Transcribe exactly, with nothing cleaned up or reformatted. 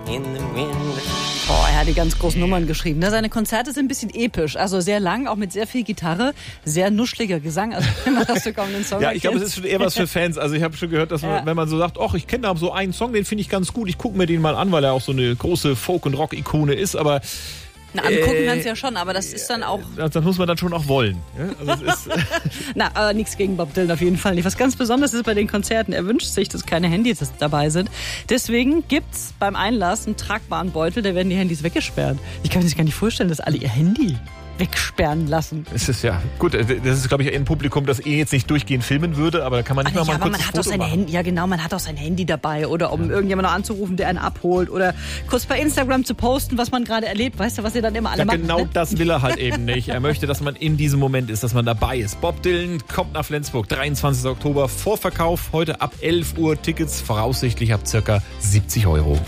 in the wind. Oh, er hat die ganz großen Nummern geschrieben. Ne? Seine Konzerte sind ein bisschen episch, also sehr lang, auch mit sehr viel Gitarre, sehr nuschliger Gesang. Also wenn man das sogar den Song Ja, ich glaube, es ist schon eher was für Fans. Also ich habe schon gehört, dass man, Ja. wenn man so sagt, ach, ich kenne da so einen Song, den finde ich ganz gut, ich gucke mir den mal an, weil er auch so eine große Folk- und Rock-Ikone ist, aber Na, angucken Äh, kannst du ja schon, aber das ist dann auch... das muss man dann schon auch wollen. Ja? Also es ist, Na, aber nichts gegen Bob Dylan auf jeden Fall nicht. Was ganz Besonderes ist bei den Konzerten, er wünscht sich, dass keine Handys dabei sind. Deswegen gibt's beim Einlass einen tragbaren Beutel, da werden die Handys weggesperrt. Ich kann mir das gar nicht vorstellen, dass alle ihr Handy wegsperren lassen. es ist ja gut, das ist, glaube ich, ein Publikum, das eh jetzt nicht durchgehend filmen würde, aber da kann man nicht Ach, mal ja, mal aber ein man kurzes hat doch Foto sein machen. Handy, ja genau, man hat auch sein Handy dabei oder um irgendjemanden noch anzurufen, der einen abholt oder kurz bei Instagram zu posten, was man gerade erlebt. Weißt du, was ihr dann immer alle Ja, macht? genau Ne? das will er halt eben nicht. Er möchte, dass man in diesem Moment ist, dass man dabei ist. Bob Dylan kommt nach Flensburg, dreiundzwanzigster Oktober, Vorverkauf heute ab elf Uhr, Tickets voraussichtlich ab circa siebzig Euro.